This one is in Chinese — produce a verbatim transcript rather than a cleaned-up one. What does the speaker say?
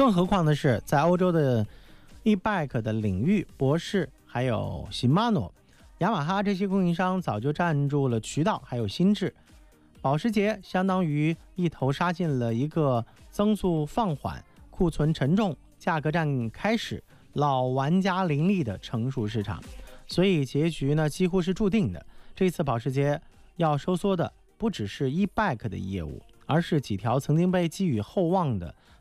更何况的是，在欧洲的 e-bike 的领域，博世还有 Shimano、雅马哈这些供应商早就占住了渠道，还有心智。保时捷相当于一头杀进了一个增速放缓、库存沉重、价格战开始、老玩家林立的成熟市场，所以结局呢几乎是注定的。这次保时捷要收缩的不只是 e-bike 的业务，而是几条曾经被寄予厚望的